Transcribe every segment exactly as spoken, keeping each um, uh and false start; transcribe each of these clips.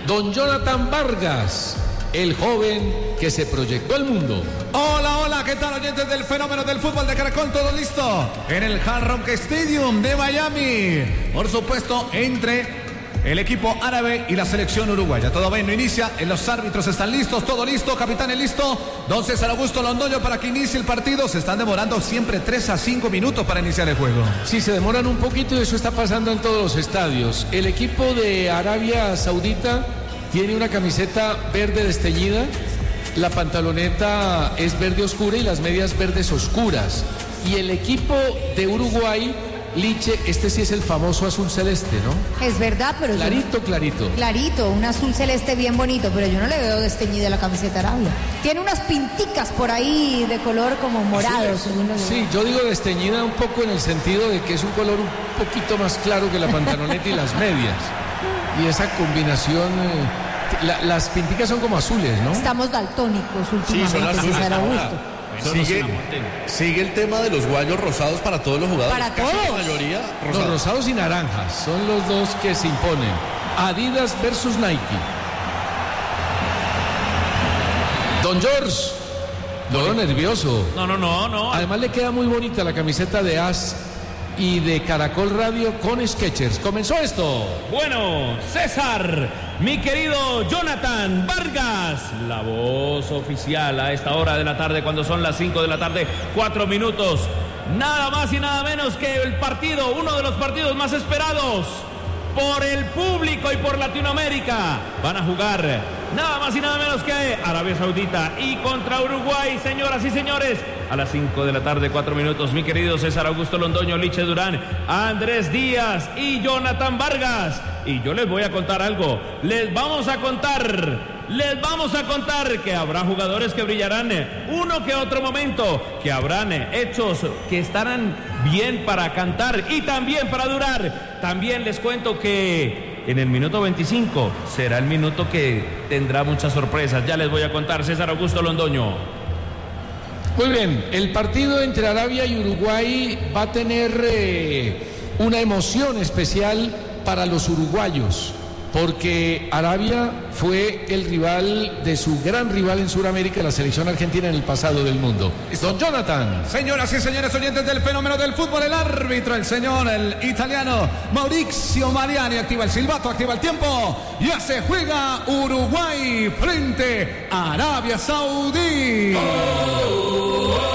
don Jonathan Vargas, el joven que se proyectó al mundo. Hola, hola, ¿qué tal, oyentes del fenómeno del fútbol de Caracol? Todo listo en el Hard Rock Stadium de Miami. Por supuesto, entre el equipo árabe y la selección uruguaya. Todo bien, no inicia, los árbitros están listos, todo listo, capitán es listo. Don César Augusto Londoño para que inicie el partido. Se están demorando siempre tres a cinco minutos para iniciar el juego. Sí, se demoran un poquito y eso está pasando en todos los estadios. El equipo de Arabia Saudita tiene una camiseta verde desteñida, la pantaloneta es verde oscura y las medias verdes oscuras. Y el equipo de Uruguay, Liche, este sí es el famoso azul celeste, ¿no? Es verdad, pero... Clarito, yo... clarito. Clarito, un azul celeste bien bonito, pero yo no le veo desteñida la camiseta arabia. Tiene unas pinticas por ahí de color como morado. Sí, sí, yo digo desteñida un poco en el sentido de que es un color un poquito más claro que la pantaloneta y las medias. Y esa combinación... Eh, la, las pinticas son como azules, ¿no? Estamos daltónicos últimamente, sí, son azules, César Augusto. Sigue, sigue el tema de los guayos rosados para todos los jugadores. Para Casi todos. La mayoría rosados. Los rosados y naranjas son los dos que se imponen. Adidas versus Nike. Don George, no lo nervioso. No, no, no, no. Además le queda muy bonita la camiseta de As y de Caracol Radio con Skechers. Comenzó esto. Bueno, César, mi querido Jonathan Vargas, la voz oficial a esta hora de la tarde, cuando son las cinco de la tarde, cuatro minutos. Nada más y nada menos que el partido, uno de los partidos más esperados por el público y por Latinoamérica. Van a jugar nada más y nada menos que Arabia Saudita y contra Uruguay, señoras y señores. A las cinco de la tarde, cuatro minutos, mi querido César Augusto Londoño, Liche Durán, Andrés Díaz y Jonathan Vargas. Y yo les voy a contar algo. Les vamos a contar, les vamos a contar que habrá jugadores que brillarán uno que otro momento, que habrán hechos que estarán bien para cantar y también para durar. También les cuento que en el minuto veinticinco será el minuto que tendrá muchas sorpresas. Ya les voy a contar, César Augusto Londoño. Muy bien, el partido entre Arabia y Uruguay va a tener eh, una emoción especial para los uruguayos, porque Arabia fue el rival de su gran rival en Sudamérica, la selección argentina en el pasado del mundo. Don Jonathan. Señoras y señores oyentes del fenómeno del fútbol, el árbitro, el señor, el italiano Maurizio Mariani, activa el silbato, activa el tiempo. Ya se juega Uruguay frente a Arabia Saudí. Oh.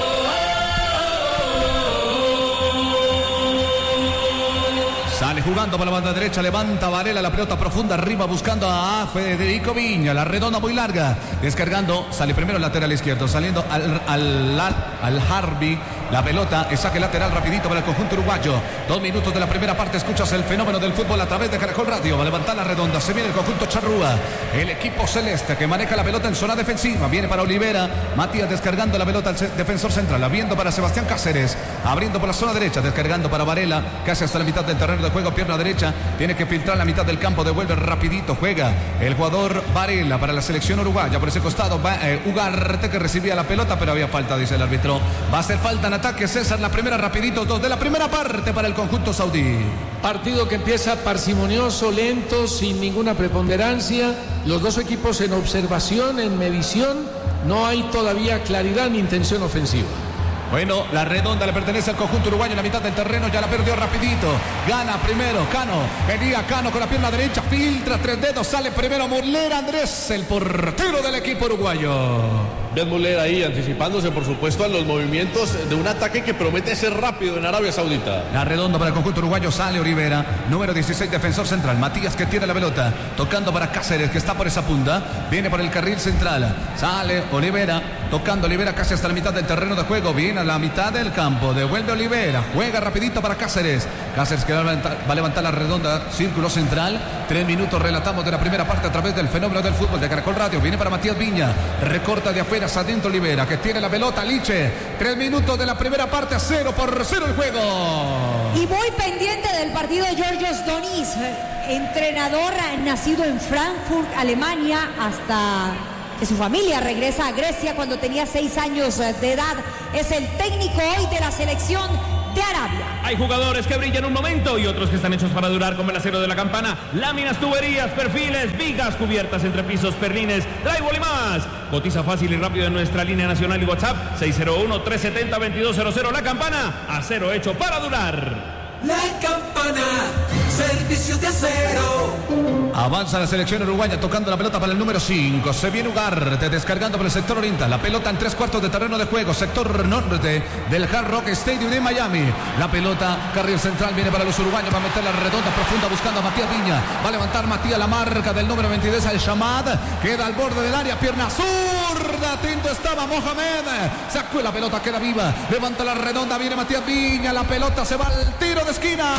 Sale jugando por la banda derecha, levanta Varela, la pelota profunda arriba buscando a Federico Viña, la redonda muy larga, descargando, sale primero el lateral izquierdo, saliendo al, al, al, al Harvey, la pelota, el saque lateral rapidito para el conjunto uruguayo. Dos minutos de la primera parte, escuchas el fenómeno del fútbol a través de Caracol Radio. Va a levantar la redonda, se viene el conjunto charrúa, el equipo celeste que maneja la pelota en zona defensiva, viene para Olivera, Matías descargando la pelota al defensor central, abriendo para Sebastián Cáceres, abriendo por la zona derecha, descargando para Varela, casi hasta la mitad del terreno de juego, pierna derecha, tiene que filtrar la mitad del campo, devuelve rapidito, juega el jugador Varela para la selección uruguaya, por ese costado va eh, Ugarte, que recibía la pelota, pero había falta, dice el árbitro. Va a hacer falta en ataque, César, la primera rapidito, dos de la primera parte para el conjunto saudí. Partido que empieza parsimonioso, lento, sin ninguna preponderancia, los dos equipos en observación, en medición, no hay todavía claridad ni intención ofensiva. Bueno, la redonda le pertenece al conjunto uruguayo en la mitad del terreno, ya la perdió rapidito. Gana primero Cano, venía Cano con la pierna derecha, filtra tres dedos, sale primero Muller, Andrés, el portero del equipo uruguayo. Ben Muller ahí anticipándose, por supuesto, a los movimientos de un ataque que promete ser rápido en Arabia Saudita. La redonda para el conjunto uruguayo, sale Olivera, número dieciséis, defensor central. Matías, que tiene la pelota, tocando para Cáceres, que está por esa punta, viene por el carril central. Sale Olivera, tocando Olivera casi hasta la mitad del terreno de juego, viene a la mitad del campo, devuelve Olivera, juega rapidito para Cáceres. Cáceres que va a levantar, va a levantar la redonda, círculo central. Tres minutos relatamos de la primera parte a través del fenómeno del fútbol de Caracol Radio. Viene para Matías Viña, recorta de afuera, adentro Olivera, que tiene la pelota, Liche. Tres minutos de la primera parte, a cero por cero el juego. Y muy pendiente del partido Georgios Donis, entrenador nacido en Frankfurt, Alemania, hasta que su familia regresa a Grecia cuando tenía seis años de edad. Es el técnico hoy de la selección de Arabia. Hay jugadores que brillan un momento y otros que están hechos para durar, como el acero de la campana, láminas, tuberías, perfiles, vigas, cubiertas, entrepisos, perlines, drywall y más. Cotiza fácil y rápido en nuestra línea nacional y WhatsApp seis cero uno, tres siete cero, dos dos cero cero. La Campana, acero hecho para durar. La Campana, servicio de acero. Avanza la selección uruguaya tocando la pelota para el número cinco. Se viene Ugarte descargando por el sector oriental. La pelota en tres cuartos de terreno de juego. Sector norte del Hard Rock Stadium de Miami. La pelota, carril central, viene para los uruguayos. Va a meter la redonda profunda buscando a Matías Viña. Va a levantar Matías la marca del número veintidós al Shamad. Queda al borde del área. Pierna zurda. Atento estaba Mohamed. Sacó la pelota, queda viva. Levanta la redonda. Viene Matías Viña. La pelota se va al tiro de esquina.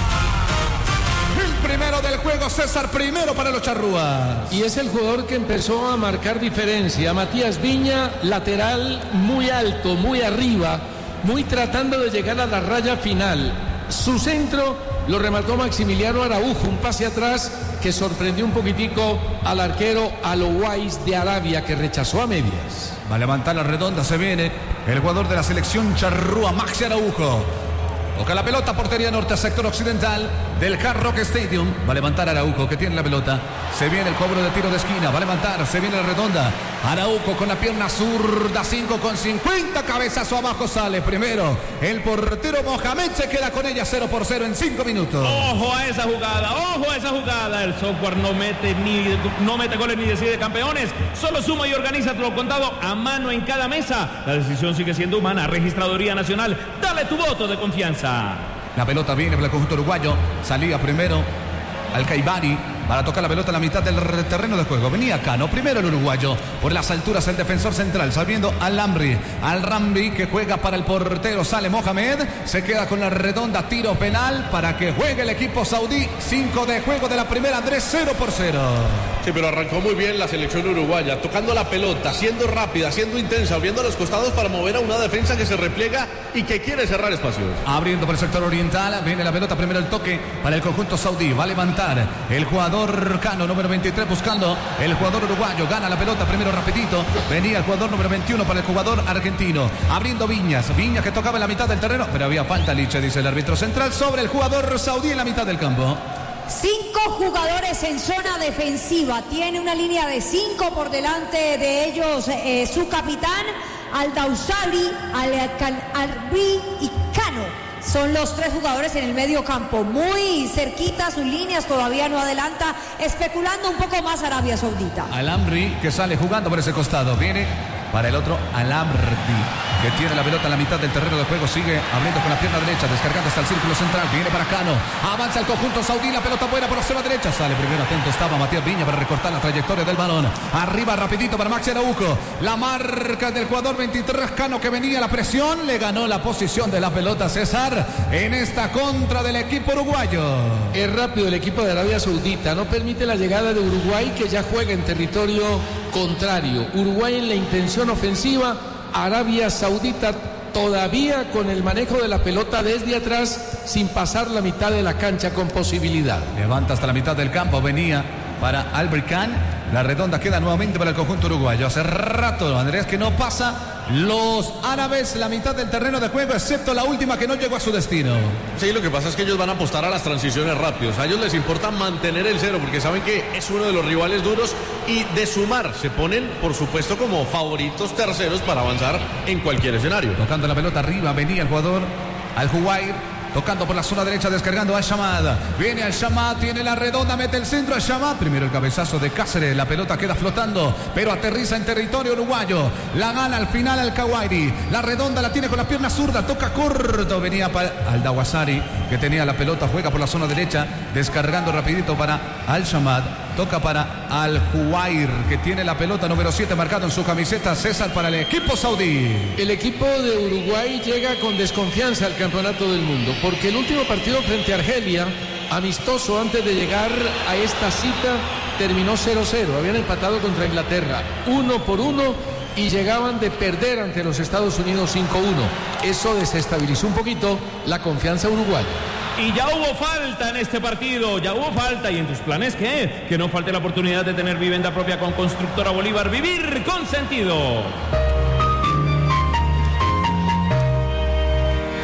El primero del juego, César, primero para los charrúas. Y es el jugador que empezó a marcar diferencia. Matías Viña, lateral muy alto, muy arriba, muy tratando de llegar a la raya final. Su centro lo remató Maximiliano Araujo, un pase atrás que sorprendió un poquitico al arquero Al-Owais de Arabia, que rechazó a medias. Va a levantar la redonda, se viene el jugador de la selección charrúa, Maxi Araujo. Toca la pelota, portería norte, sector occidental del Hard Rock Stadium. Va a levantar Araujo, que tiene la pelota. Se viene el cobro de tiro de esquina. Va a levantar, se viene la redonda. Araujo con la pierna zurda, cinco con cincuenta. Cabezazo abajo, sale primero el portero Mohamed. Se queda con ella cero por cero en cinco minutos. Ojo a esa jugada, ojo a esa jugada. El software no mete, ni, no mete goles ni decide campeones. Solo suma y organiza todo lo contado a mano en cada mesa. La decisión sigue siendo humana. Registraduría Nacional, dale tu voto de confianza. La pelota viene para el conjunto uruguayo. Salía primero Al-Caibani para tocar la pelota en la mitad del terreno de juego. Venía Cano, primero el uruguayo. Por las alturas el defensor central, sabiendo Al-Amri. Al-Rambi que juega para el portero. Sale Mohamed, se queda con la redonda. Tiro penal para que juegue el equipo saudí. cinco de juego de la primera, Andrés, cero por cero. Sí, pero arrancó muy bien la selección uruguaya, tocando la pelota, siendo rápida, siendo intensa, abriendo los costados para mover a una defensa que se repliega y que quiere cerrar espacios. Abriendo por el sector oriental, viene la pelota, primero el toque para el conjunto saudí. Va a levantar el jugador Cano, número veintitrés, buscando el jugador uruguayo. Gana la pelota primero rapidito. Venía el jugador número veintiuno para el jugador argentino. Abriendo Viñas, Viñas que tocaba en la mitad del terreno, pero había falta, Liche, dice el árbitro central, sobre el jugador saudí en la mitad del campo. Cinco jugadores en zona defensiva. Tiene una línea de cinco por delante de ellos. Eh, su capitán, Al-Dawsari, Al-Arbi y Cano. Son los tres jugadores en el medio campo. Muy cerquita sus líneas, todavía no adelanta. Especulando un poco más Arabia Saudita. Al-Amri que sale jugando por ese costado. Viene para el otro Al-Amri, que tiene la pelota en la mitad del terreno de juego. Sigue abriendo con la pierna derecha, descargando hasta el círculo central. Viene para Cano, avanza el conjunto saudí. La pelota buena por la zona derecha. Sale primero, atento estaba Matías Viña para recortar la trayectoria del balón. Arriba rapidito para Maxi Araujo. La marca del jugador veintitrés, Cano, que venía a la presión. Le ganó la posición de la pelota César en esta contra del equipo uruguayo. Es rápido el equipo de Arabia Saudita. No permite la llegada de Uruguay, que ya juega en territorio contrario. Uruguay en la intención ofensiva. Arabia Saudita todavía con el manejo de la pelota desde atrás, sin pasar la mitad de la cancha con posibilidad. Levanta hasta la mitad del campo, venía para Albert Khan. La redonda queda nuevamente para el conjunto uruguayo. Hace rato, Andrés, que no pasa los árabes la mitad del terreno de juego, excepto la última que no llegó a su destino. Sí, lo que pasa es que ellos van a apostar a las transiciones rápidas. A ellos les importa mantener el cero porque saben que es uno de los rivales duros y de sumar se ponen, por supuesto, como favoritos terceros para avanzar en cualquier escenario. Tocando la pelota arriba, venía el jugador Al-Juwair. Tocando por la zona derecha, descargando a Shamad. Viene al Shamad, tiene la redonda, mete el centro a Shamad. Primero el cabezazo de Cáceres, la pelota queda flotando, pero aterriza en territorio uruguayo. La gana al final al Kawairi. La redonda la tiene con la pierna zurda, toca corto. Venía para Al-Dawsari, que tenía la pelota, juega por la zona derecha, descargando rapidito para Al-Shamad. Toca para Al-Juwair, que tiene la pelota número siete marcado en su camiseta, César, para el equipo saudí. El equipo de Uruguay llega con desconfianza al campeonato del mundo, porque el último partido frente a Argelia, amistoso antes de llegar a esta cita, terminó cero cero. Habían empatado contra Inglaterra uno por uno y llegaban de perder ante los Estados Unidos cinco uno. Eso desestabilizó un poquito la confianza uruguaya. Y ya hubo falta en este partido, ya hubo falta. ¿Y en tus planes qué? Que no falte la oportunidad de tener vivienda propia con Constructora Bolívar. Vivir con sentido.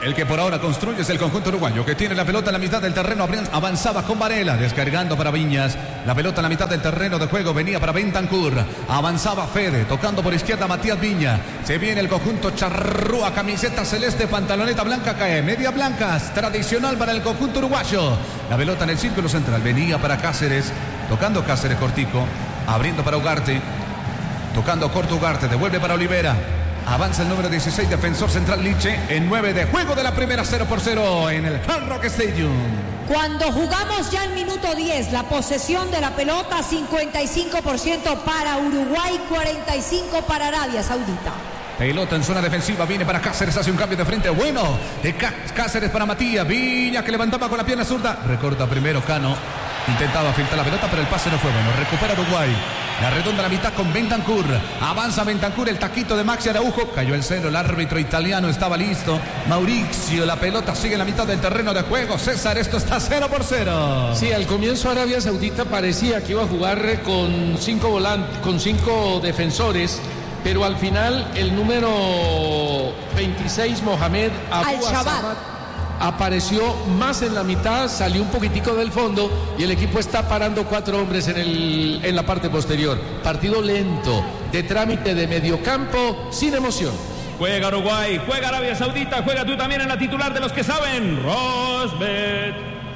El que por ahora construye es el conjunto uruguayo, que tiene la pelota en la mitad del terreno, avanzaba con Varela, descargando para Viñas. La pelota en la mitad del terreno de juego, venía para Bentancur, avanzaba Fede, tocando por izquierda Matías Viña. Se viene el conjunto charrúa, camiseta celeste, pantaloneta blanca, cae, media blancas, tradicional para el conjunto uruguayo. La pelota en el círculo central, venía para Cáceres, tocando Cáceres cortico, abriendo para Ugarte, tocando corto Ugarte, devuelve para Olivera. Avanza el número dieciséis, defensor central Liche, en nueve de juego de la primera, cero por cero en el Hard Rock Stadium. Cuando jugamos ya el minuto diez, la posesión de la pelota, cincuenta y cinco por ciento para Uruguay, cuarenta y cinco por ciento para Arabia Saudita. Pelota en zona defensiva, viene para Cáceres, hace un cambio de frente bueno. De Cáceres para Matías, Viña que levantaba con la pierna zurda. Recorta primero Cano, intentaba filtrar la pelota, pero el pase no fue bueno. Recupera Uruguay. La redonda a la mitad con Bentancur. Avanza Bentancur, el taquito de Maxi Araujo. Cayó el cero, el árbitro italiano estaba listo. Mauricio, la pelota sigue en la mitad del terreno de juego. César, esto está cero por cero. Sí, al comienzo Arabia Saudita parecía que iba a jugar con cinco volantes, con cinco defensores, pero al final el número veintiséis, Mohamed Abu Asamad, apareció más en la mitad, salió un poquitico del fondo y el equipo está parando cuatro hombres en, el, en la parte posterior. Partido lento, de trámite de mediocampo, sin emoción. Juega Uruguay, juega Arabia Saudita, juega tú también en la titular de los que saben, Rosbet.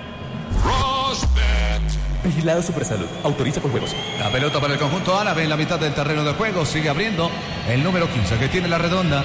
Rosbet. Vigilado Supersalud, autoriza con juegos. La pelota para el conjunto árabe en la mitad del terreno de juego, sigue abriendo el número quince que tiene la redonda.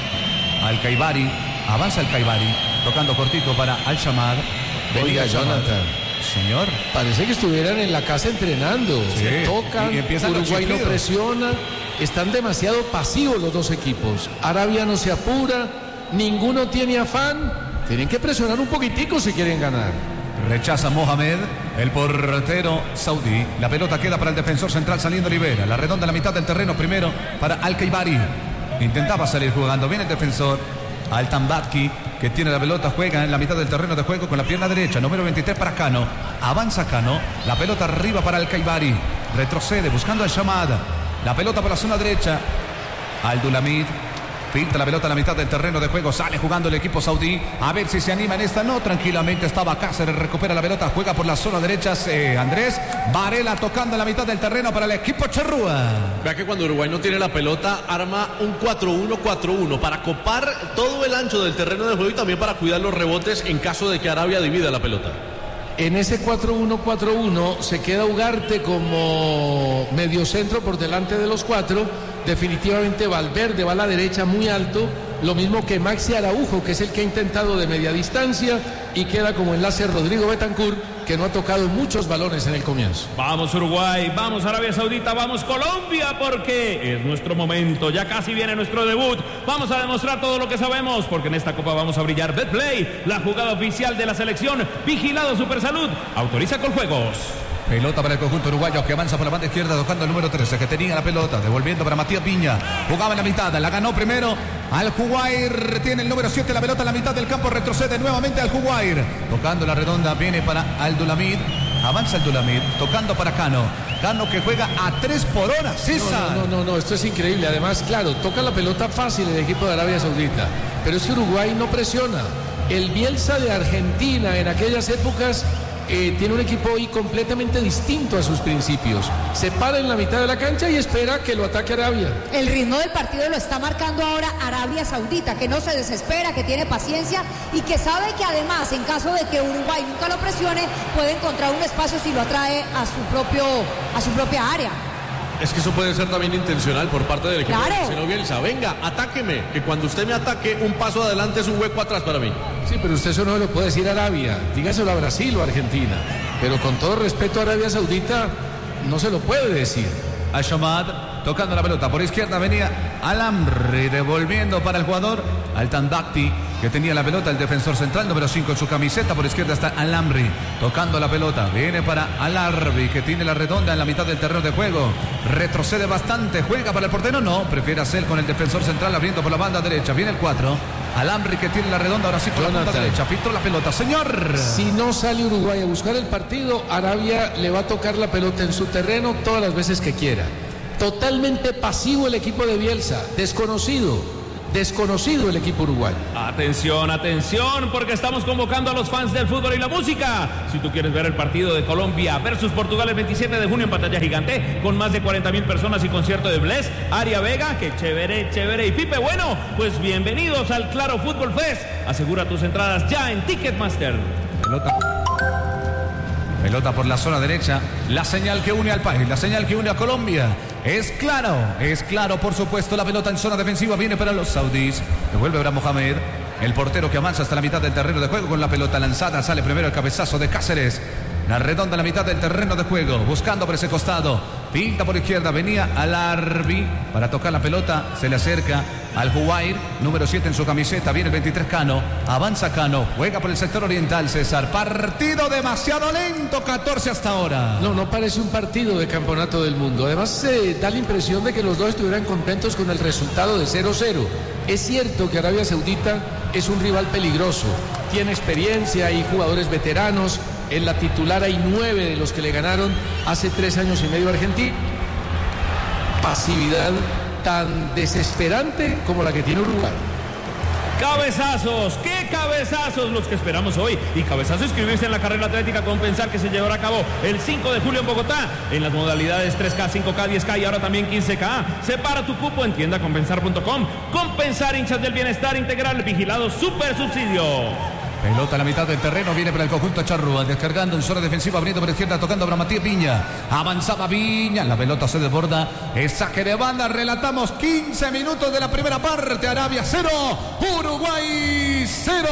Al-Kaibari, avanza Al-Kaibari, tocando cortico para Al-Shamad. Oiga, Jonathan. Señor. Parece que estuvieran en la casa entrenando. Sí. Se tocan, y, y Uruguay no presiona. Están demasiado pasivos los dos equipos. Arabia no se apura, ninguno tiene afán. Tienen que presionar un poquitico si quieren ganar. Rechaza Mohamed, el portero saudí. La pelota queda para el defensor central saliendo Rivera. La redonda a la mitad del terreno primero para Al-Kaibari. Intentaba salir jugando. Viene el defensor Al-Tambatki, que tiene la pelota, juega en la mitad del terreno de juego con la pierna derecha. Número veintitrés para Cano. Avanza Cano. La pelota arriba para Al-Kaibari. Retrocede buscando a Shamad. La pelota por la zona derecha. Al-Dulamid. Filtra la pelota a la mitad del terreno de juego. Sale jugando el equipo saudí. A ver si se anima en esta. No, tranquilamente estaba Cáceres. Recupera la pelota. Juega por la zona derecha. Eh, Andrés Varela tocando en la mitad del terreno para el equipo charrúa. Vea que cuando Uruguay no tiene la pelota, arma un cuatro uno cuatro uno para copar todo el ancho del terreno de juego y también para cuidar los rebotes en caso de que Arabia divida la pelota. En ese cuatro uno cuatro uno se queda Ugarte como mediocentro por delante de los cuatro. Definitivamente Valverde va a la derecha muy alto, lo mismo que Maxi Araujo, que es el que ha intentado de media distancia, y queda como enlace Rodrigo Bentancur, que no ha tocado muchos balones en el comienzo. Vamos Uruguay, vamos Arabia Saudita, vamos Colombia, porque es nuestro momento, ya casi viene nuestro debut. Vamos a demostrar todo lo que sabemos, porque en esta copa vamos a brillar. Betplay, la jugada oficial de la selección, vigilado Supersalud, autoriza con juegos. Pelota para el conjunto uruguayo que avanza por la banda izquierda tocando el número trece que tenía la pelota, devolviendo para Matías Piña. Jugaba en la mitad, la ganó primero Al Jugair, tiene el número siete, la pelota en la mitad del campo, retrocede nuevamente Al Jugair. Tocando la redonda, viene para Al Dulamid. Avanza el Dulamid, tocando para Cano. Cano que juega a tres por hora, César. No, no, no, no, esto es increíble. Además, claro, toca la pelota fácil el equipo de Arabia Saudita, pero es que Uruguay no presiona. El Bielsa de Argentina en aquellas épocas Eh, tiene un equipo hoy completamente distinto a sus principios. Se para en la mitad de la cancha y espera que lo ataque Arabia. El ritmo del partido lo está marcando ahora Arabia Saudita, que no se desespera, que tiene paciencia y que sabe que además, en caso de que Uruguay nunca lo presione, puede encontrar un espacio si lo atrae a su propio, a su propia área. Es que eso puede ser también intencional por parte del equipo claro. de Marcelo Bielsa. Venga, atáqueme, que cuando usted me ataque, un paso adelante es un hueco atrás para mí. Sí, pero usted eso no lo puede decir a Arabia. Dígaselo a Brasil o a Argentina. Pero con todo respeto a Arabia Saudita, no se lo puede decir. A Shamad, tocando la pelota por izquierda, venía Alamri, devolviendo para el jugador Al-Tandakti, que tenía la pelota, el defensor central, número cinco en su camiseta. Por izquierda está Alamri, tocando la pelota, viene para Alarbi, que tiene la redonda en la mitad del terreno de juego. Retrocede bastante, juega para el portero, no, prefiere hacer con el defensor central, abriendo por la banda derecha. Viene el cuatro, Alamri, que tiene la redonda, ahora sí por Jonathan. La punta derecha, filtró la pelota, señor. Si no sale Uruguay a buscar el partido, Arabia le va a tocar la pelota en su terreno todas las veces que quiera. Totalmente pasivo el equipo de Bielsa, desconocido, desconocido el equipo uruguayo. Atención, atención, porque estamos convocando a los fans del fútbol y la música. Si tú quieres ver el partido de Colombia versus Portugal el veintisiete de junio en pantalla gigante, con más de cuarenta mil personas y concierto de Bless, Aria Vega, que chévere, chévere, y Pipe Bueno, pues bienvenidos al Claro Fútbol Fest. Asegura tus entradas ya en Ticketmaster. Pelota. Pelota por la zona derecha, la señal que une al país, la señal que une a Colombia. Es claro, es claro, por supuesto, la pelota en zona defensiva viene para los saudíes. Devuelve Abraham Mohamed, el portero que avanza hasta la mitad del terreno de juego con la pelota lanzada. Sale primero el cabezazo de Cáceres. La redonda en la mitad del terreno de juego, buscando por ese costado. Pinta por izquierda, venía al Arbi para tocar la pelota. Se le acerca al Jubair, número siete en su camiseta. Viene el veintitrés Cano, avanza Cano, juega por el sector oriental. César, partido demasiado lento, catorce hasta ahora. No, no parece un partido de campeonato del mundo. Además, eh, da la impresión de que los dos estuvieran contentos con el resultado de cero cero. Es cierto que Arabia Saudita es un rival peligroso, tiene experiencia y jugadores veteranos. En la titular hay nueve de los que le ganaron hace tres años y medio a Argentina. Pasividad tan desesperante como la que tiene Uruguay. Cabezazos, qué cabezazos los que esperamos hoy. Y cabezazo inscribirse en la carrera atlética Compensar, que se llevará a cabo el cinco de julio en Bogotá, en las modalidades tres K, cinco K, diez K y ahora también quince K. Separa tu cupo en tienda compensar punto com. Compensar, hinchas del bienestar integral, vigilado super subsidio. Pelota a la mitad del terreno, viene para el conjunto Charrúa, descargando en zona defensiva, abriendo por izquierda, tocando para Matías Viña. Avanzaba Viña, la pelota se desborda. Es saque de banda, relatamos quince minutos de la primera parte. Arabia cero, Uruguay cero.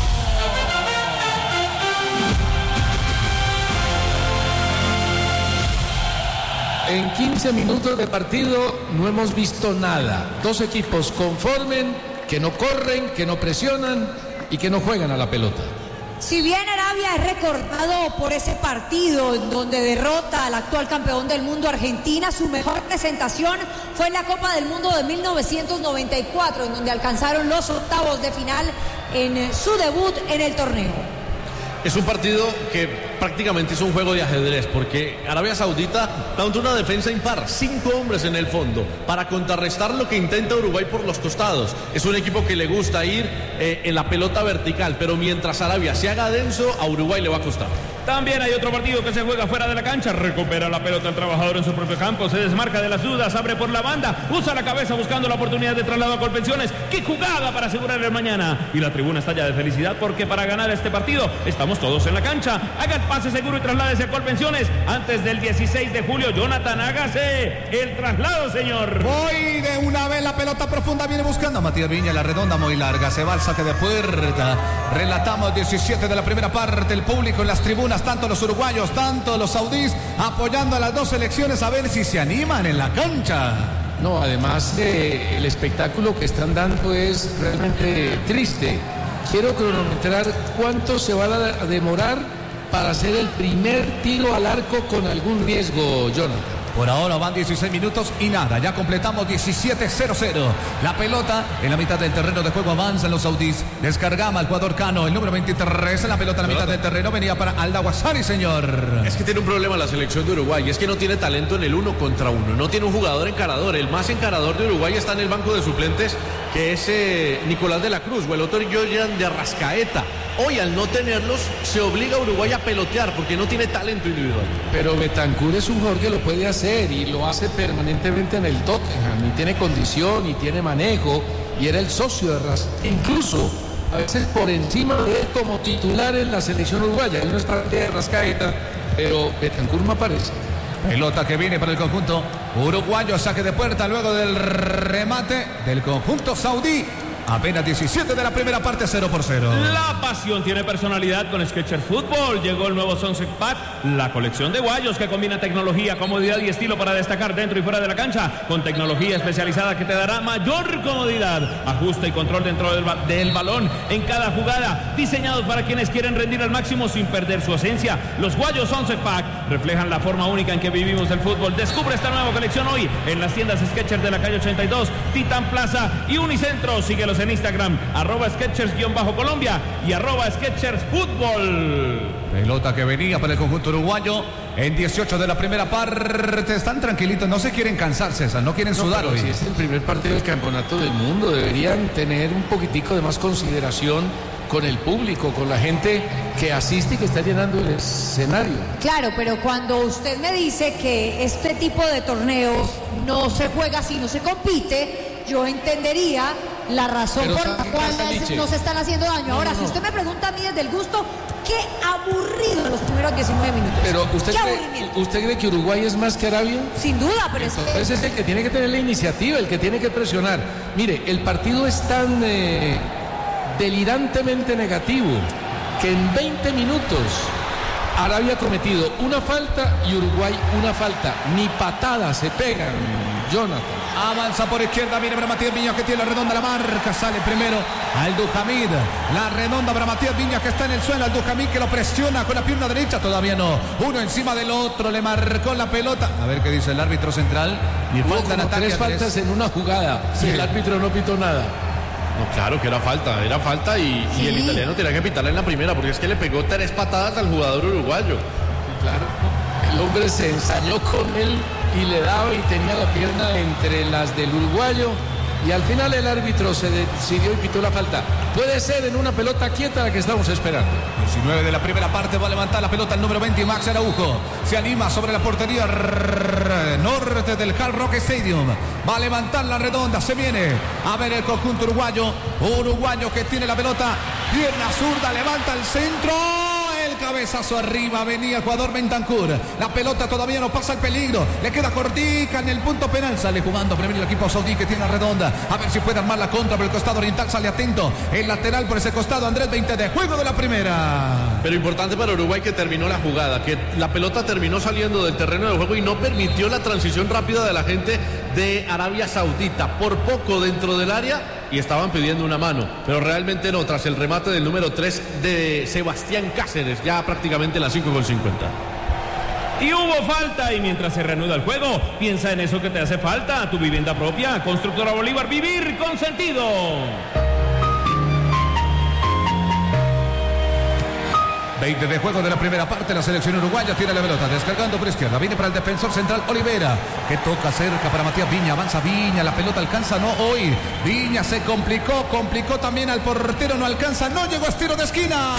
En quince minutos de partido no hemos visto nada. Dos equipos conformen, que no corren, que no presionan y que no juegan a la pelota. Si bien Arabia es recordado por ese partido en donde derrota al actual campeón del mundo Argentina, su mejor presentación fue en la Copa del Mundo de mil novecientos noventa y cuatro, en donde alcanzaron los octavos de final en su debut en el torneo. Es un partido que prácticamente es un juego de ajedrez, porque Arabia Saudita plantea una defensa impar, cinco hombres en el fondo, para contrarrestar lo que intenta Uruguay por los costados. Es un equipo que le gusta ir eh, en la pelota vertical, pero mientras Arabia se haga denso, a Uruguay le va a costar. También hay otro partido que se juega fuera de la cancha. Recupera la pelota el trabajador en su propio campo, se desmarca de las dudas, abre por la banda, usa la cabeza buscando la oportunidad de traslado a Colpensiones. ¡Qué jugada para asegurar el mañana! Y la tribuna está ya de felicidad, porque para ganar este partido estamos todos en la cancha. Haga el pase seguro y trasládese a Colpensiones antes del dieciséis de julio. Jonathan, hágase el traslado, señor. Voy de una vez, la pelota profunda viene buscando a Matías Viña, la redonda muy larga, se va al saque de puerta. Relatamos diecisiete de la primera parte, el público en las tribunas, tanto los uruguayos, tanto los saudíes, apoyando a las dos selecciones a ver si se animan en la cancha. No, además eh, el espectáculo que están dando es realmente triste. Quiero cronometrar cuánto se va a demorar para hacer el primer tiro al arco con algún riesgo, Jonathan. Por ahora van dieciséis minutos y nada, ya completamos diecisiete cero cero. La pelota en la mitad del terreno de juego, avanzan los saudíes. Descargama al jugador Cano, el número veintitrés, en la pelota en la mitad del terreno, venía para Aldawasari, señor. Es que tiene un problema la selección de Uruguay, y es que no tiene talento en el uno contra uno, no tiene un jugador encarador. El más encarador de Uruguay está en el banco de suplentes, que es eh, Nicolás de la Cruz o el otro Yoyan de Arrascaeta. Hoy, al no tenerlos, se obliga a Uruguay a pelotear porque no tiene talento individual. Pero Betancur es un jugador que lo puede hacer y lo hace permanentemente en el Tottenham, y tiene condición y tiene manejo, y era el socio de Arrascaeta, incluso a veces por encima de él como titular en la selección uruguaya. Él no es parte de Arrascaeta, pero Betancur no aparece. Pelota que viene para el conjunto uruguayo, saque de puerta luego del remate del conjunto saudí. Apenas diecisiete de la primera parte, cero por cero. La pasión tiene personalidad con Skechers Fútbol. Llegó el nuevo Sunset Pack, la colección de guayos que combina tecnología, comodidad y estilo para destacar dentro y fuera de la cancha, con tecnología especializada que te dará mayor comodidad, ajuste y control dentro del, ba del balón en cada jugada, diseñados para quienes quieren rendir al máximo sin perder su esencia. Los guayos Sunset Pack reflejan la forma única en que vivimos el fútbol. Descubre esta nueva colección hoy en las tiendas Skechers de la calle ochenta y dos, Titán Plaza y Unicentro. Síguelos en Instagram, arroba Skechers-Colombia y arroba Skechers Fútbol. Pelota que venía para el conjunto uruguayo en dieciocho de la primera parte. Están tranquilitos, no se quieren cansar, César, no quieren No, sudar pero hoy. si es el primer partido del campeonato del mundo, deberían tener un poquitico de más consideración con el público, con la gente que asiste y que está llenando el escenario. Claro, pero cuando usted me dice que este tipo de torneos no se juega así, no se compite, yo entendería la razón Pero por la ¿sabe qué cual pasa, Liche? no se están haciendo daño. No, Ahora, no, si no. usted me pregunta a mí desde el gusto, qué aburrido los primeros diecinueve minutos. Pero ¿usted qué cree, aburrimiento. ¿usted cree que Uruguay es más que Arabia? Sin duda, pero es que... Entonces es el que tiene que tener la iniciativa, el que tiene que presionar. Mire, el partido es tan eh, delirantemente negativo que en veinte minutos Arabia ha cometido una falta y Uruguay una falta. Ni patadas se pegan, Jonathan. Avanza por izquierda, viene para Matías Viñas que tiene la redonda la marca, sale primero Abdulhamid, la redonda para Matías Viñas que está en el suelo, Abdulhamid que lo presiona con la pierna derecha, todavía no, uno encima del otro, le marcó la pelota, a ver qué dice el árbitro central, y Hubo falta en como ataque tres Andrés. faltas en una jugada Sí. y el árbitro no pitó nada. No, claro que era falta, era falta y, y el Sí. italiano tenía que pitarla en la primera porque es que le pegó tres patadas al jugador uruguayo. Claro. El hombre se ensañó con él y le daba y tenía la pierna entre las del uruguayo y al final el árbitro se decidió y pitó la falta. Puede ser en una pelota quieta la que estamos esperando. diecinueve de la primera parte, va a levantar la pelota el número veinte, Max Araujo. Se anima sobre la portería rrr, norte del Hard Rock Stadium. Va a levantar la redonda, se viene a ver el conjunto uruguayo. Uruguayo que tiene la pelota, pierna zurda, levanta el centro. El cabezazo arriba, venía el jugador Bentancur. La pelota todavía no pasa el peligro. Le queda cortica en el punto penal. Sale jugando primero el equipo saudí que tiene la redonda. A ver si puede armar la contra por el costado oriental. Sale atento. El lateral por ese costado. Andrés, veinte de juego de la primera. Pero importante para Uruguay que terminó la jugada, que la pelota terminó saliendo del terreno de juego y no permitió la transición rápida de la gente de Arabia Saudita. Por poco dentro del área y estaban pidiendo una mano, pero realmente no, tras el remate del número tres de Sebastián Cáceres, ya prácticamente las cinco con cincuenta. Y hubo falta y mientras se reanuda el juego, piensa en eso que te hace falta, tu vivienda propia, Constructora Bolívar, vivir con sentido. veinte de juego de la primera parte, la selección uruguaya tiene la pelota, descargando por izquierda, viene para el defensor central Olivera, que toca cerca para Matías Viña, avanza Viña, la pelota alcanza, no hoy, Viña se complicó, complicó también al portero, no alcanza, no llegó a tiro de esquina.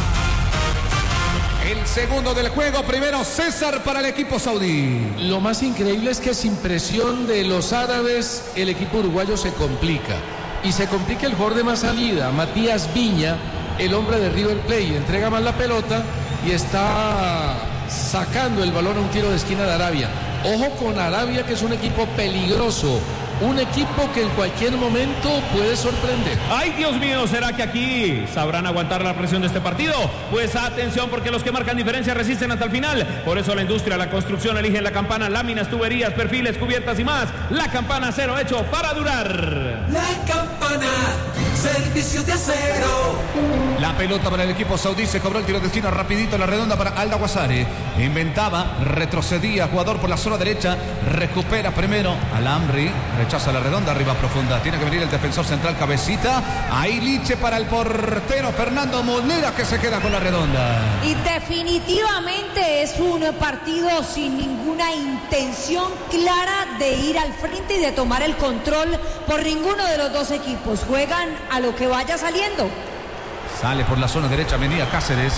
El segundo del juego, primero César para el equipo saudí. Lo más increíble es que sin presión de los árabes el equipo uruguayo se complica. Y se complica el jugador de más salida, Matías Viña, el hombre de River Plate, entrega más la pelota y está sacando el balón a un tiro de esquina de Arabia. Ojo con Arabia, que es un equipo peligroso, un equipo que en cualquier momento puede sorprender. Ay, Dios mío, ¿será que aquí sabrán aguantar la presión de este partido? Pues atención, porque los que marcan diferencia resisten hasta el final. Por eso la industria, la construcción eligen la campana, láminas, tuberías, perfiles, cubiertas y más. La campana acero, hecho para durar. La campana, servicio de acero. La pelota para el equipo saudí, se cobró el tiro de esquina rapidito, la redonda para Alda Guasari. Inventaba, retrocedía, jugador por la zona derecha, recupera primero al Amri, rechaza la redonda, arriba profunda. Tiene que venir el defensor central, cabecita. Ahí Liche para el portero Fernando Molera, que se queda con la redonda. Y definitivamente es un partido sin ninguna intención clara de ir al frente y de tomar el control por ninguno de los dos equipos. Juegan a lo que vaya saliendo. Sale por la zona derecha, venía Cáceres.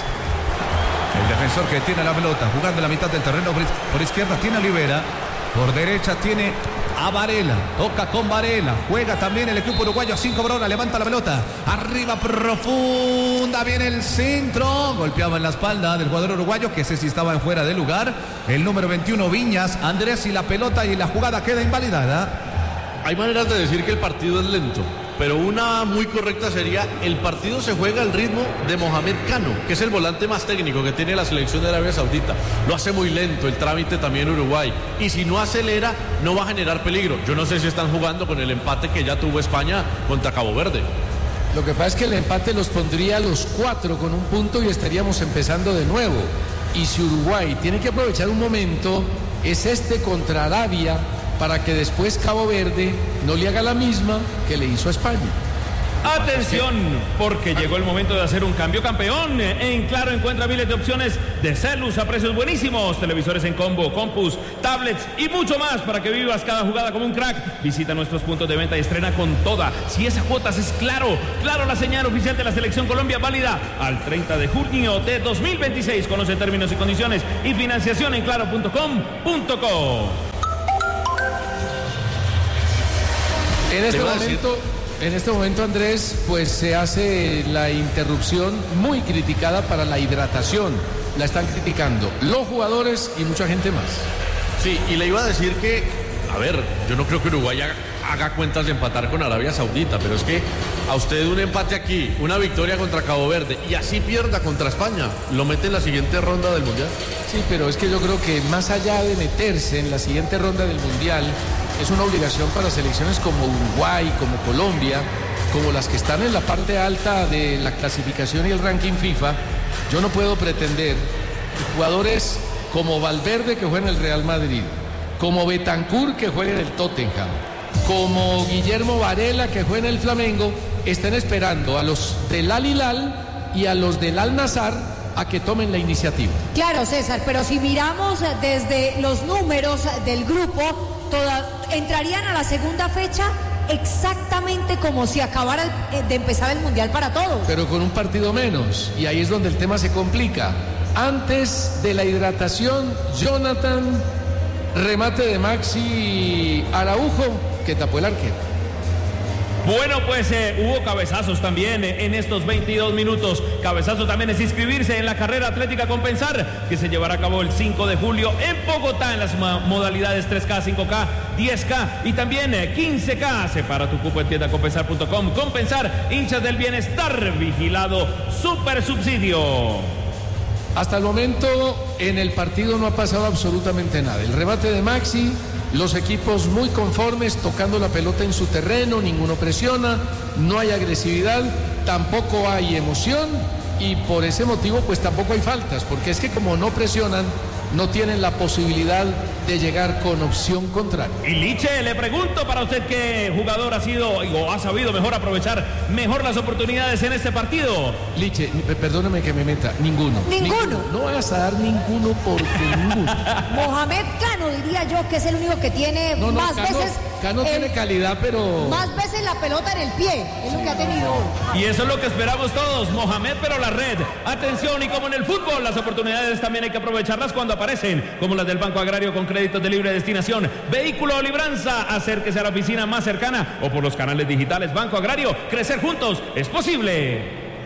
El defensor que tiene la pelota, jugando en la mitad del terreno por izquierda, tiene a Olivera. Por derecha tiene a Varela, toca con Varela, juega también el equipo uruguayo, cinco Brona, levanta la pelota, arriba profunda, viene el centro, golpeaba en la espalda del jugador uruguayo, que sé si estaba en fuera de lugar, el número veintiuno Viñas, Andrés, y la pelota y la jugada queda invalidada. Hay maneras de decir que el partido es lento, pero una muy correcta sería: el partido se juega al ritmo de Mohamed Cano, que es el volante más técnico que tiene la selección de Arabia Saudita. Lo hace muy lento, el trámite también Uruguay, y si no acelera no va a generar peligro. Yo no sé si están jugando con el empate que ya tuvo España contra Cabo Verde. Lo que pasa es que el empate los pondría a los cuatro con un punto y estaríamos empezando de nuevo. Y si Uruguay tiene que aprovechar un momento, es este contra Arabia, para que después Cabo Verde no le haga la misma que le hizo a España. Atención, porque llegó el momento de hacer un cambio campeón. En Claro encuentra miles de opciones de celus a precios buenísimos, televisores en combo, compus, tablets y mucho más para que vivas cada jugada como un crack. Visita nuestros puntos de venta y estrena con toda. Si esa cuotas es Claro, Claro, la señal oficial de la Selección Colombia, válida al treinta de junio de dos mil veintiséis. Conoce términos y condiciones y financiación en claro punto com punto co. En este momento... En este momento, Andrés, pues se hace la interrupción muy criticada para la hidratación. La están criticando los jugadores y mucha gente más. Sí, y le iba a decir que, a ver, yo no creo que Uruguay haga, haga cuentas de empatar con Arabia Saudita, pero es que a usted un empate aquí, una victoria contra Cabo Verde y así pierda contra España, lo mete en la siguiente ronda del Mundial. Sí, pero es que yo creo que más allá de meterse en la siguiente ronda del Mundial, es una obligación para selecciones como Uruguay, como Colombia, como las que están en la parte alta de la clasificación y el ranking FIFA. Yo no puedo pretender que jugadores como Valverde, que juega en el Real Madrid, como Bentancur, que juega en el Tottenham, como Guillermo Varela, que juega en el Flamengo, estén esperando a los del Al Hilal y a los del Al Nassr a que tomen la iniciativa. Claro, César, pero si miramos desde los números del grupo, toda, entrarían a la segunda fecha exactamente como si acabara de empezar el Mundial para todos. Pero con un partido menos, y ahí es donde el tema se complica. Antes de la hidratación, Jonathan, remate de Maxi Araujo, que tapó el arquero. Bueno, pues eh, hubo cabezazos también eh, en estos veintidós minutos. Cabezazo también es inscribirse en la carrera atlética Compensar, que se llevará a cabo el cinco de julio en Bogotá en las modalidades tres K, cinco K, diez K y también eh, quince K. Separa tu cupo en tienda compensar punto com. Compensar, hinchas del bienestar, vigilado, super subsidio. Hasta el momento en el partido no ha pasado absolutamente nada. El remate de Maxi, los equipos muy conformes, tocando la pelota en su terreno, ninguno presiona, no hay agresividad, tampoco hay emoción y por ese motivo pues tampoco hay faltas, porque es que como no presionan, no tienen la posibilidad de llegar con opción contraria. Y Liche, le pregunto para usted qué jugador ha sido o ha sabido mejor aprovechar mejor las oportunidades en este partido. Liche, perdóname que me meta, ninguno. Ninguno. ninguno. No vas a dar ninguno porque ninguno. Mohamed Cano diría yo que es el único que tiene no, no, más Cano, veces. Cano el, tiene calidad, pero. Más veces la pelota en el pie, es lo que ha tenido hoy. Y eso es lo que esperamos todos, Mohamed, pero la red. Atención, y como en el fútbol, las oportunidades también hay que aprovecharlas cuando aparecen, como las del Banco Agrario con créditos de libre destinación. Vehículo o libranza, acérquese a la oficina más cercana o por los canales digitales Banco Agrario. Crecer juntos es posible.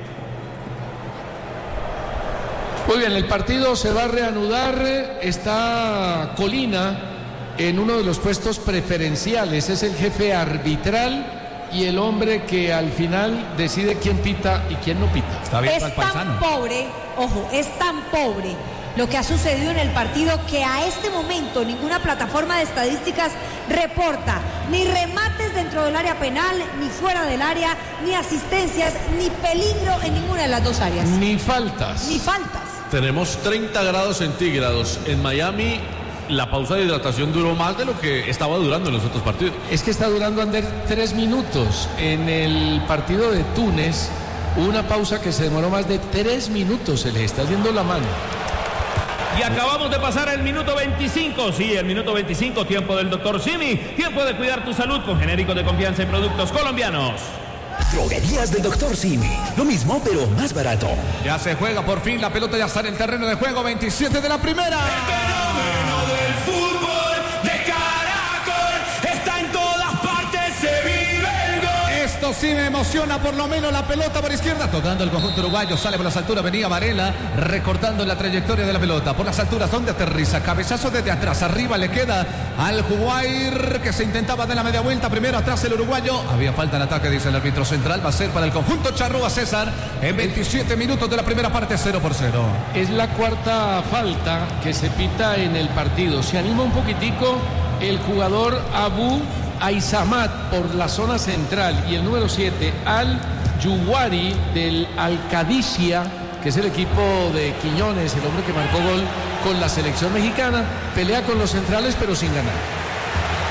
Muy bien, el partido se va a reanudar. Está Colina en uno de los puestos preferenciales. Es el jefe arbitral y el hombre que al final decide quién pita y quién no pita. Está bien, es tan pobre, ojo, es tan pobre lo que ha sucedido en el partido que a este momento ninguna plataforma de estadísticas reporta ni remates dentro del área penal, ni fuera del área, ni asistencias, ni peligro en ninguna de las dos áreas. Ni faltas. Ni faltas. Tenemos treinta grados centígrados en Miami. La pausa de hidratación duró más de lo que estaba durando en los otros partidos. Es que está durando, Ander, tres minutos. En el partido de Túnez hubo una pausa que se demoró más de tres minutos. Se les está haciendo la mano. Y acabamos de pasar el minuto veinticinco, sí, el minuto veinticinco, tiempo del doctor Simi, tiempo de cuidar tu salud con genéricos de confianza y productos colombianos. Droguerías del doctor Simi, lo mismo pero más barato. Ya se juega por fin, la pelota ya está en el terreno de juego, veintisiete de la primera. El fenómeno del fútbol de Caracol está en todas partes, se vive el gol. Esto sí me emociona, por lo menos la pelota por izquierda, tocando el conjunto uruguayo, sale por las alturas, venía Varela, recortando la trayectoria de la pelota, por las alturas, donde aterriza, cabezazo desde atrás, arriba le queda al Juguair, que se intentaba de la media vuelta, primero atrás el uruguayo, había falta en ataque, dice el árbitro central, va a ser para el conjunto charrúa César, en veintisiete minutos de la primera parte, cero por cero. Es la cuarta falta que se pita en el partido, se anima un poquitico el jugador Abu Aizamat por la zona central y el número siete Al Yuwari del Al-Qadisiyah, que es el equipo de Quiñones, el hombre que marcó gol con la selección mexicana, pelea con los centrales pero sin ganar.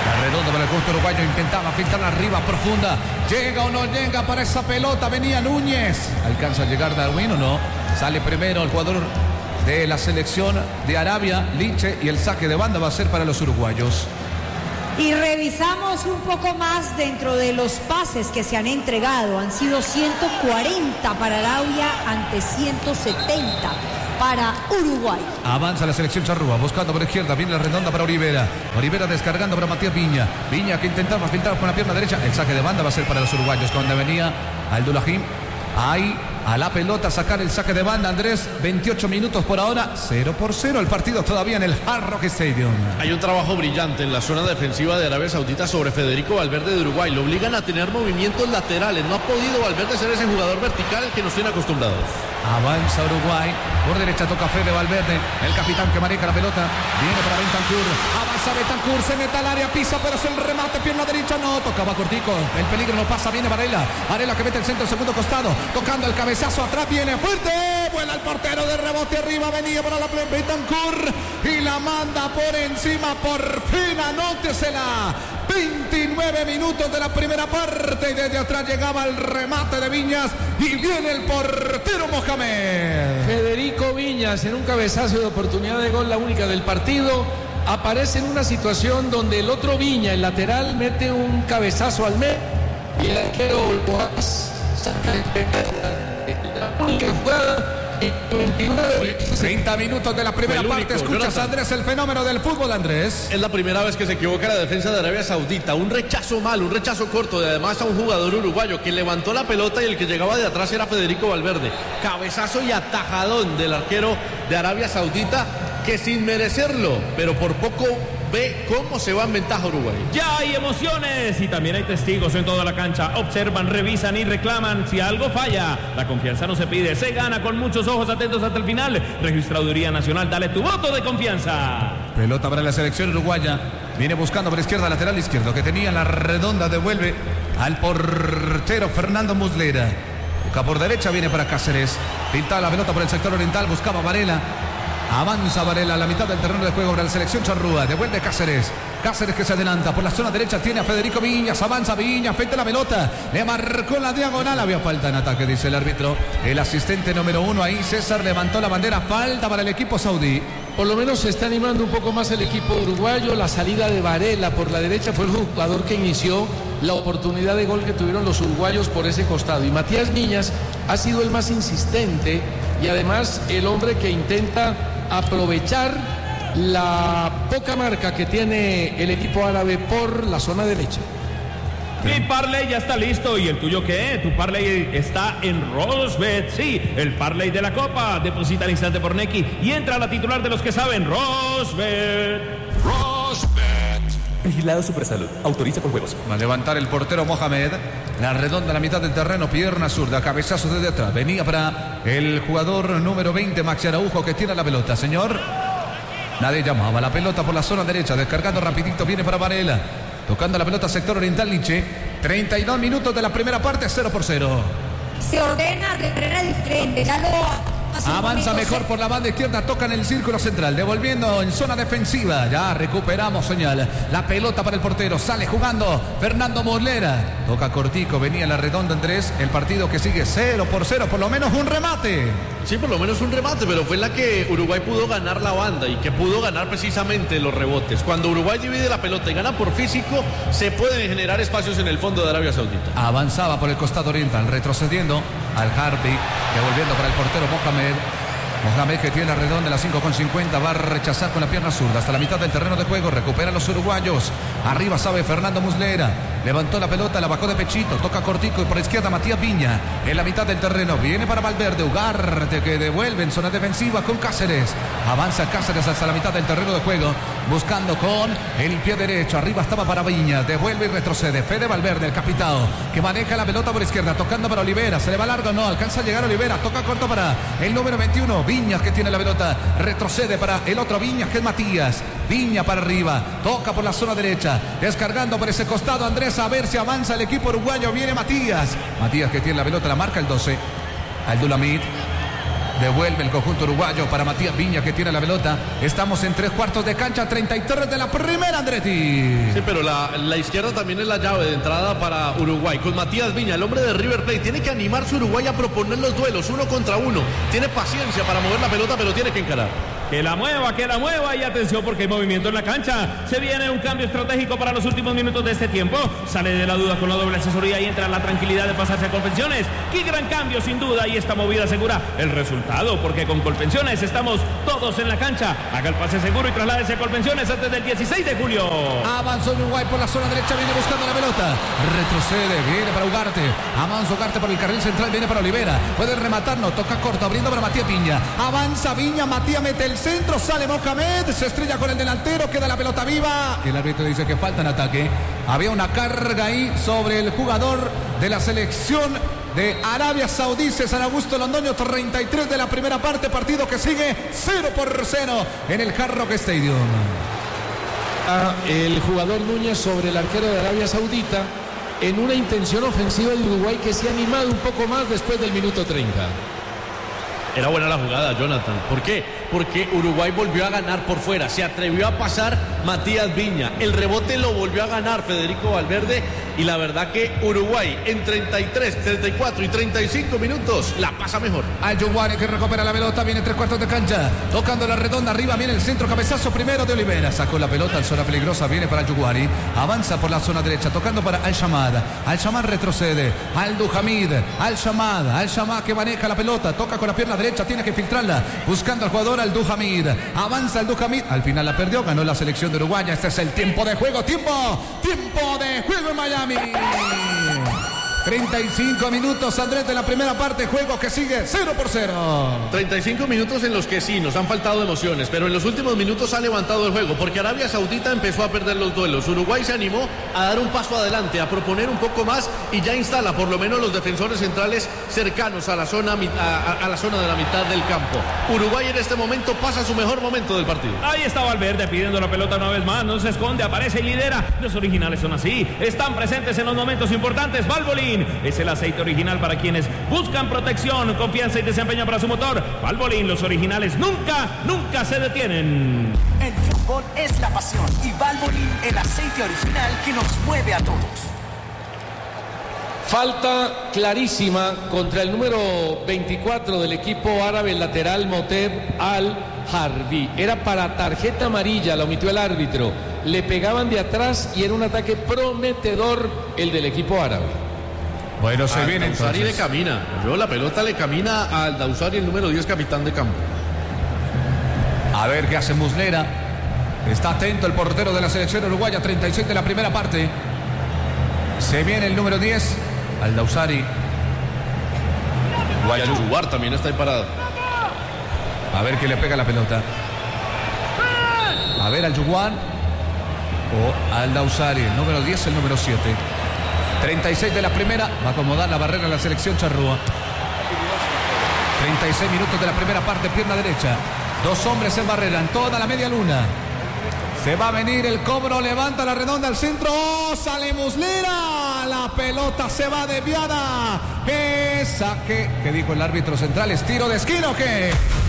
La redonda para el conjunto uruguayo, intentaba filtrar arriba, profunda. Llega o no llega para esa pelota, venía Núñez. ¿Alcanza a llegar Darwin o no? Sale primero el jugador de la selección de Arabia, Liche, y el saque de banda va a ser para los uruguayos. Y revisamos un poco más dentro de los pases que se han entregado. Han sido ciento cuarenta para Arabia ante ciento setenta para Uruguay. Avanza la selección charrúa, buscando por izquierda, viene la redonda para Olivera. Olivera descargando para Matías Viña. Viña que intentaba filtrar con la pierna derecha. El saque de banda va a ser para los uruguayos. Cuando venía Abdulahim, ahí a la pelota sacar el saque de banda. Andrés, veintiocho minutos por ahora, cero por cero el partido todavía en el Hard Rock Stadium. Hay un trabajo brillante en la zona defensiva de Arabia Saudita sobre Federico Valverde de Uruguay. Lo obligan a tener movimientos laterales. No ha podido Valverde ser ese jugador vertical que nos tiene acostumbrados. Avanza Uruguay, por derecha toca Fede Valverde, el capitán que maneja la pelota, viene para Bentancur, avanza Bentancur, se mete al área, pisa, pero es el remate, pierna derecha, no, tocaba cortico, el peligro no pasa, viene Varela, Varela que mete el centro, segundo costado, tocando el cabezazo, atrás viene fuerte, vuela el portero de rebote arriba, venía para la plena Bentancur, y la manda por encima, por fin, anótesela. veintinueve minutos de la primera parte y desde atrás llegaba el remate de Viñas y viene el portero Mohamed. Federico Viñas en un cabezazo de oportunidad de gol, la única del partido, aparece en una situación donde el otro Viña, el lateral, mete un cabezazo al medio y el arquero saca la única jugada. treinta minutos de la primera parte. Escuchas, Andrés, el fenómeno del fútbol, Andrés. Es la primera vez que se equivoca la defensa de Arabia Saudita. Un rechazo mal, un rechazo corto de además a un jugador uruguayo que levantó la pelota y el que llegaba de atrás era Federico Valverde. Cabezazo y atajadón del arquero de Arabia Saudita que sin merecerlo, pero por poco ve cómo se va en ventaja Uruguay. Ya hay emociones y también hay testigos en toda la cancha. Observan, revisan y reclaman. Si algo falla, la confianza no se pide, se gana con muchos ojos atentos hasta el final. Registraduría Nacional, dale tu voto de confianza. Pelota para la selección uruguaya. Viene buscando por izquierda, lateral izquierdo, que tenía la redonda, devuelve al portero Fernando Muslera. Busca por derecha, viene para Cáceres. Pinta la pelota por el sector oriental, buscaba Varela. Avanza Varela a la mitad del terreno de juego para la selección charrúa. Devuelve Cáceres. Cáceres que se adelanta por la zona derecha. Tiene a Federico Viñas. Avanza Viñas. Frente a la pelota. Le marcó la diagonal. Había falta en ataque, dice el árbitro. El asistente número uno ahí, César, levantó la bandera. Falta para el equipo saudí. Por lo menos se está animando un poco más el equipo uruguayo. La salida de Varela por la derecha fue el jugador que inició la oportunidad de gol que tuvieron los uruguayos por ese costado. Y Matías Viñas ha sido el más insistente y además el hombre que intenta aprovechar la poca marca que tiene el equipo árabe por la zona derecha. Mi parlay ya está listo. ¿Y el tuyo qué? Tu parlay está en Rosbet. Sí, el parlay de la Copa. Deposita al instante por Nequi y entra a la titular de los que saben. Rosbet. Rosbet. Vigilado Supersalud. Autoriza con juegos. Va a levantar el portero Mohamed. La redonda a la mitad del terreno. Pierna zurda. Cabezazo desde atrás. Venía para el jugador número veinte, Maxi Araujo, que tiene la pelota. Señor. Nadie llamaba. La pelota por la zona derecha. Descargando rapidito. Viene para Varela. Tocando la pelota sector oriental, Liche. treinta y dos minutos de la primera parte, cero por cero. Se ordena de manera diferente. Ya lo avanza mejor por la banda izquierda, toca en el círculo central, devolviendo en zona defensiva. Ya recuperamos señal. La pelota para el portero, sale jugando Fernando Muslera. Toca cortico, venía la redonda en tres. El partido que sigue cero por cero, por lo menos un remate. Sí, por lo menos un remate, pero fue la que Uruguay pudo ganar la banda y que pudo ganar precisamente los rebotes. Cuando Uruguay divide la pelota y gana por físico, se pueden generar espacios en el fondo de Arabia Saudita. Avanzaba por el costado oriental, retrocediendo al Harvey, devolviendo para el portero Mohamed. Mohamed, que tiene la redonda, la cinco con cincuenta, va a rechazar con la pierna zurda hasta la mitad del terreno de juego. Recupera a los uruguayos. Arriba sabe Fernando Muslera. Levantó la pelota, la bajó de pechito. Toca cortico y por izquierda Matías Viña. En la mitad del terreno viene para Valverde. Ugarte que devuelve en zona defensiva con Cáceres. Avanza Cáceres hasta la mitad del terreno de juego. Buscando con el pie derecho. Arriba estaba para Viña. Devuelve y retrocede. Fede Valverde, el capitán, que maneja la pelota por izquierda. Tocando para Olivera. Se le va largo, no. Alcanza a llegar Olivera. Toca corto para el número veintiuno. Viñas, que tiene la pelota, retrocede para el otro Viñas, que es Matías. Viña para arriba, toca por la zona derecha, descargando por ese costado Andrés, a ver si avanza el equipo uruguayo. Viene Matías, Matías que tiene la pelota, la marca el doce, Abdulhamid. Devuelve el conjunto uruguayo para Matías Viña, que tiene la pelota. Estamos en tres cuartos de cancha, treinta y tres de la primera, Andretti. Sí, pero la, la izquierda también es la llave de entrada para Uruguay. Con Matías Viña, el hombre de River Plate, tiene que animarse Uruguay a proponer los duelos uno contra uno. Tiene paciencia para mover la pelota, pero tiene que encarar. Que la mueva, que la mueva y atención porque hay movimiento en la cancha. Se viene un cambio estratégico para los últimos minutos de este tiempo. Sale de la duda con la doble asesoría y entra la tranquilidad de pasarse a Colpensiones. Qué gran cambio sin duda y esta movida asegura el resultado porque con Colpensiones estamos todos en la cancha. Haga el pase seguro y trasládese a Colpensiones antes del dieciséis de julio. Avanzó Uruguay por la zona derecha, viene buscando la pelota. Retrocede, viene para Ugarte. Avanza Ugarte por el carril central, viene para Olivera. Puede rematar, no, toca corto, abriendo para Matías Viña. Avanza Viña, Matías mete el centro, sale Mohamed, se estrella con el delantero, queda la pelota viva. El árbitro dice que falta en ataque. Había una carga ahí sobre el jugador de la selección de Arabia Saudí, César Augusto Londoño, treinta y tres de la primera parte, partido que sigue cero por cero en el Hard Rock Stadium. Ah, el jugador Núñez sobre el arquero de Arabia Saudita en una intención ofensiva de Uruguay que se ha animado un poco más después del minuto treinta. Era buena la jugada, Jonathan. ¿Por qué? Porque Uruguay volvió a ganar por fuera. Se atrevió a pasar Matías Viña. El rebote lo volvió a ganar Federico Valverde. Y la verdad que Uruguay en treinta y tres, treinta y cuatro y treinta y cinco minutos la pasa mejor. Ayuguare que recupera la pelota. Viene tres cuartos de cancha. Tocando la redonda arriba. Viene el centro. Cabezazo primero de Olivera. Sacó la pelota en zona peligrosa. Viene para Ayuguare. Avanza por la zona derecha. Tocando para Al-Shamad. Al-Shamad retrocede. Al-Duhamid. Al-Shamad. Al-Shamad que maneja la pelota. Toca con la pierna derecha. Tiene que filtrarla. Buscando al jugador Al-Duhamid. Avanza Al-Duhamid. Al final la perdió. Ganó la selección de Uruguay. Este es el tiempo de juego. Tiempo. Tiempo de juego en Miami. treinta y cinco minutos, Andrés, de la primera parte, juego que sigue cero por cero. treinta y cinco minutos en los que sí, nos han faltado emociones, pero en los últimos minutos ha levantado el juego, porque Arabia Saudita empezó a perder los duelos. Uruguay se animó a dar un paso adelante, a proponer un poco más y ya instala por lo menos los defensores centrales cercanos a la zona, a, a la zona de la mitad del campo. Uruguay en este momento pasa su mejor momento del partido. Ahí está Valverde pidiendo la pelota una vez más, no se esconde, aparece y lidera. Los originales son así, están presentes en los momentos importantes. Valvoline es el aceite original para quienes buscan protección, confianza y desempeño para su motor. Valvoline, los originales nunca, nunca se detienen. El fútbol es la pasión y Valvoline, el aceite original que nos mueve a todos. Falta clarísima contra el número veinticuatro del equipo árabe, el lateral Moteb Al-Harbi. Era para tarjeta amarilla, la omitió el árbitro. Le pegaban de atrás y era un ataque prometedor el del equipo árabe. Bueno, se Al viene Dausari entonces. le camina. Yo la pelota le camina al Dausari, el número diez, capitán de campo. A ver qué hace Muslera. Está atento el portero de la selección uruguaya, treinta y seis de la primera parte. Se viene el número diez, al Dausari. Y Ayuguar también está ahí parado. A ver qué le pega la pelota. A ver al Yuguar o al Dausari, el número diez, el número siete. treinta y seis de la primera, va a acomodar la barrera a la selección charrúa. treinta y seis minutos de la primera parte, pierna derecha. Dos hombres en barrera, en toda la media luna. Se va a venir el cobro, levanta la redonda al centro. ¡Oh, sale Muslera! La pelota se va desviada. ¿Qué saque? ¿Qué dijo el árbitro central? ¿Es tiro de esquina o qué?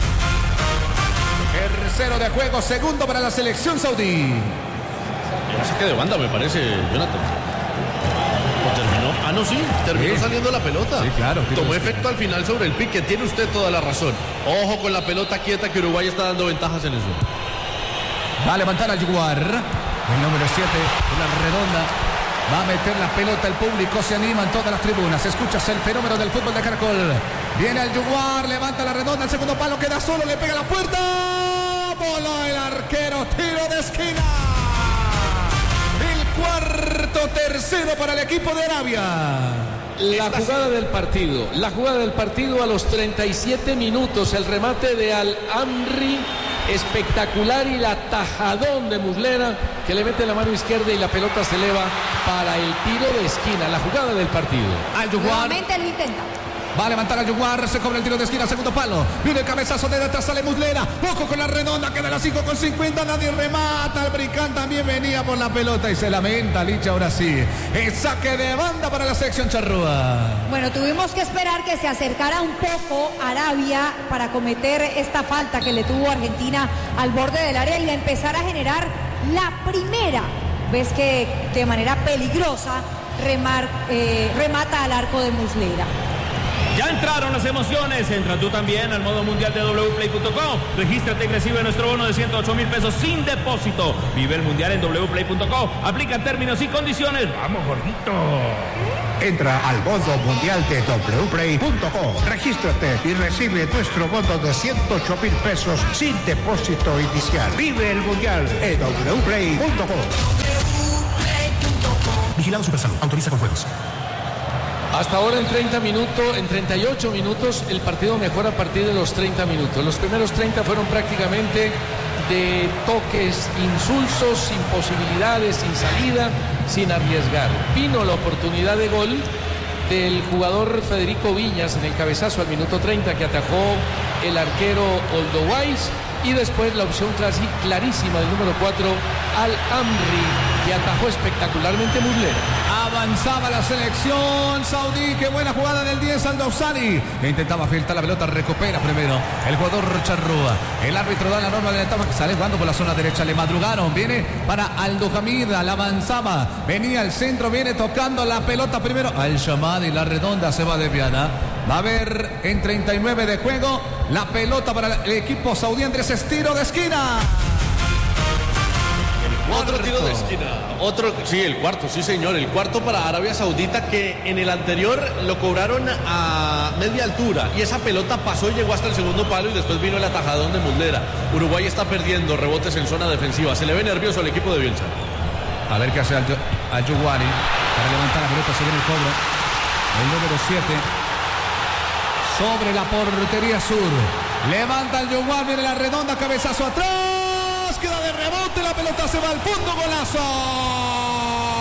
Tercero de juego, segundo para la selección saudí. Era saque de banda, me parece, Jonathan. ¿O terminó? Ah, no, sí, terminó Sí. saliendo la pelota. Sí, claro, tiro Tomó de efecto al final sobre el pique, tiene usted toda la razón. Ojo con la pelota quieta, que Uruguay está dando ventajas en eso. Va a levantar a Yuguar. El número siete de la redonda. Va a meter la pelota el público. Se anima en todas las tribunas. Escuchas el fenómeno del fútbol de Caracol. Viene al Yuguar. Levanta la redonda. El segundo palo queda solo. Le pega la puerta. Voló el arquero. Tiro de esquina. El cuarto tercero para el equipo de Arabia. La jugada del partido, la jugada del partido a los treinta y siete minutos, el remate de Al-Amri, espectacular, y la tajadón de Muslera que le mete la mano izquierda y la pelota se eleva para el tiro de esquina, la jugada del partido. Al Yuguar. Nuevamente lo intenta. Va a levantar a Yuguar, se cobra el tiro de esquina, segundo palo. Viene el cabezazo de detrás, sale Muslera. Ojo con la redonda, queda las cinco con cincuenta. Nadie remata. El Bricán también venía por la pelota y se lamenta Licha ahora sí. El saque de banda para la selección charrúa. Bueno, tuvimos que esperar que se acercara un poco Arabia para cometer esta falta que le tuvo Argentina al borde del área y empezar a generar la primera vez que de manera peligrosa remar, eh, remata al arco de Muslera. Ya entraron las emociones, entra tú también al modo mundial de doble u play punto com, regístrate y recibe nuestro bono de ciento ocho mil pesos sin depósito. Vive el mundial en doble u play punto com, aplica términos y condiciones. ¡Vamos, gordito! Entra al modo mundial de doble u play punto com, regístrate y recibe nuestro bono de ciento ocho mil pesos sin depósito inicial. Vive el mundial en doble u play punto com. Vigilado Supersalud, autoriza con juegos. Hasta ahora en treinta minutos, en treinta y ocho minutos, el partido mejora a partir de los treinta minutos. Los primeros treinta fueron prácticamente de toques insulsos, sin posibilidades, sin salida, sin arriesgar. Vino la oportunidad de gol del jugador Federico Viñas en el cabezazo al minuto treinta que atajó el arquero Oldowais. Y después la opción clarísima del número cuatro, Al-Amri, que atajó espectacularmente Muslera. Avanzaba la selección saudí. Qué buena jugada del diez, Al-Dawsari. Intentaba filtrar la pelota, recupera primero el jugador charrúa. El árbitro da la norma de la etapa que sale jugando por la zona derecha. Le madrugaron. Viene para Al-Duhamid. La avanzaba. Venía al centro. Viene tocando la pelota primero. Al-Shamad y la redonda se va desviada. Va a haber en treinta y nueve de juego la pelota para el equipo saudí. Andrés, tiro de esquina. Otro tiro de esquina. Otro, sí, el cuarto, sí señor. El cuarto para Arabia Saudita, que en el anterior lo cobraron a media altura. Y esa pelota pasó y llegó hasta el segundo palo y después vino el atajadón de Muslera. Uruguay está perdiendo rebotes en zona defensiva. Se le ve nervioso al equipo de Bielsa. A ver qué hace al Yuguari para levantar la pelota. Se viene el cobro. El número siete. Sobre la portería sur. Levanta el Yuguari, viene la redonda, cabezazo atrás. Queda de rebote, la pelota se va al fondo, golazo.